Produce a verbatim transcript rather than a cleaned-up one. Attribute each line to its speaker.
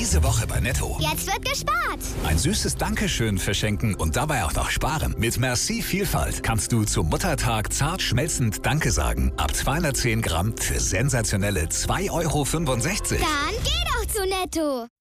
Speaker 1: Diese Woche bei Netto.
Speaker 2: Jetzt wird gespart.
Speaker 1: Ein süßes Dankeschön verschenken und dabei auch noch sparen. Mit Merci Vielfalt kannst du zum Muttertag zart schmelzend Danke sagen. Ab zweihundertzehn Gramm für sensationelle zwei Euro fünfundsechzig.
Speaker 2: Dann geh doch zu Netto.